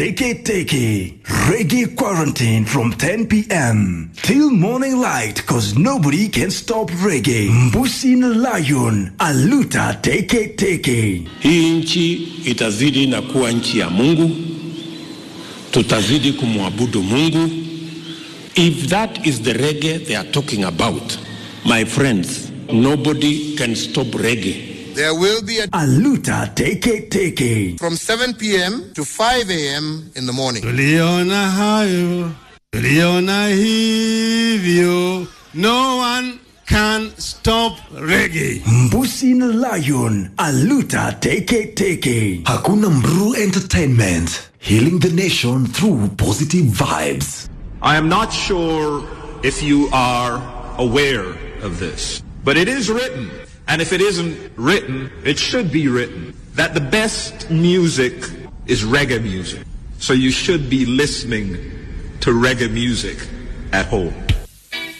Teke Reggae Quarantine from 10 p.m. till morning light, cause nobody can stop reggae. Mbusi na Lion, Aluta Teke. Hii nchi itazidi na kuwa nchi ya Mungu. Tutazidi kumwabudu Mungu. If that is the reggae they are talking about, my friends, nobody can stop reggae. There will be a Aluta Teke from 7 p.m. to 5 a.m. in the morning. Tuliona hayo, tuliona hivyo. No one can stop reggae. Mbusi na Lion, Aluta Teke. Hakuna Mru Entertainment, healing the nation through positive vibes. I am not sure if you are aware of this, but it is written, and if it isn't written, it should be written, that the best music is reggae music. So you should be listening to reggae music at home.